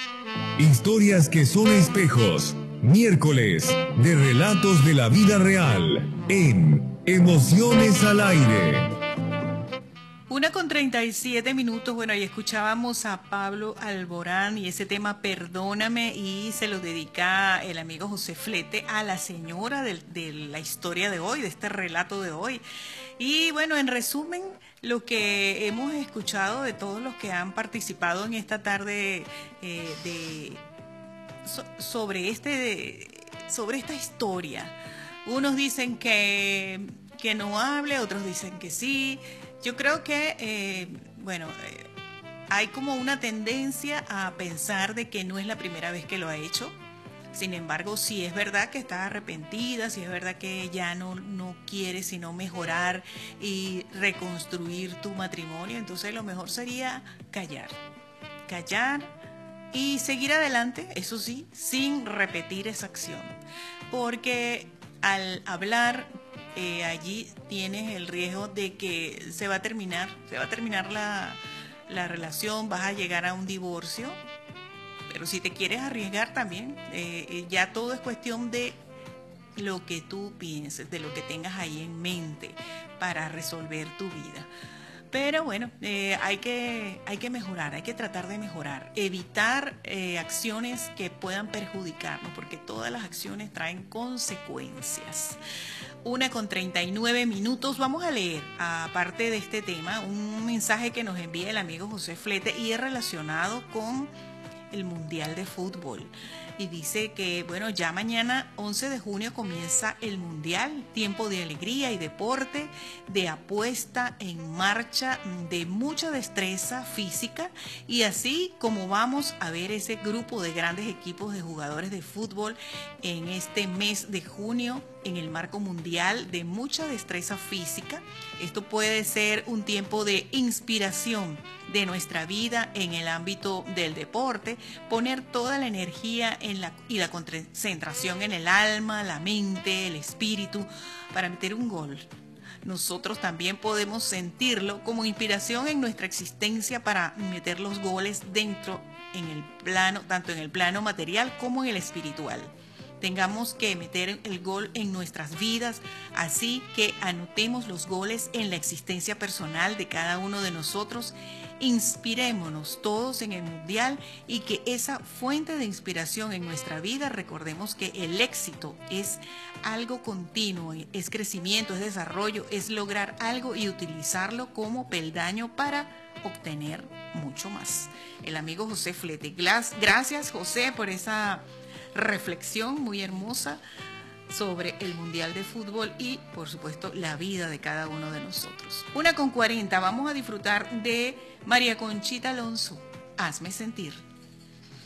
Historias que son espejos. Miércoles de relatos de la vida real en Emociones al Aire. 1:37. Bueno, ahí escuchábamos a Pablo Alborán y ese tema Perdóname, y se lo dedica el amigo José Flete a la señora de la historia de hoy, de este relato de hoy. Y bueno, en resumen, lo que hemos escuchado de todos los que han participado en esta tarde sobre esta historia. Unos dicen que no hable, otros dicen que sí. Yo creo que, hay como una tendencia a pensar de que no es la primera vez que lo ha hecho. Sin embargo, si es verdad que está arrepentida, si es verdad que ya no quiere sino mejorar y reconstruir tu matrimonio, entonces lo mejor sería callar y seguir adelante, eso sí, sin repetir esa acción. Porque al hablar, allí tienes el riesgo de que se va a terminar la relación, vas a llegar a un divorcio. Pero si te quieres arriesgar también, ya todo es cuestión de lo que tú pienses, de lo que tengas ahí en mente para resolver tu vida. Pero bueno, hay que mejorar, hay que tratar de mejorar, evitar acciones que puedan perjudicarnos, porque todas las acciones traen consecuencias. 1:39. Vamos a leer, aparte de este tema, un mensaje que nos envía el amigo José Flete y es relacionado con el Mundial de Fútbol. Y dice que, bueno, ya mañana 11 de junio comienza el Mundial, tiempo de alegría y deporte, de apuesta en marcha, de mucha destreza física, y así como vamos a ver ese grupo de grandes equipos de jugadores de fútbol en este mes de junio, en el marco mundial de mucha destreza física. Esto puede ser un tiempo de inspiración de nuestra vida en el ámbito del deporte, poner toda la energía y la concentración en el alma, la mente, el espíritu, para meter un gol. Nosotros también podemos sentirlo como inspiración en nuestra existencia para meter los goles dentro, en el plano, tanto en el plano material como en el espiritual. Tengamos que meter el gol en nuestras vidas, así que anotemos los goles en la existencia personal de cada uno de nosotros. Inspirémonos todos en el mundial y que esa fuente de inspiración en nuestra vida, recordemos que el éxito es algo continuo, es crecimiento, es desarrollo, es lograr algo y utilizarlo como peldaño para obtener mucho más. El amigo José Flete. Gracias, José, por esa reflexión muy hermosa sobre el Mundial de Fútbol y, por supuesto, la vida de cada uno de nosotros. 1:40. Vamos a disfrutar de María Conchita Alonso. Hazme sentir.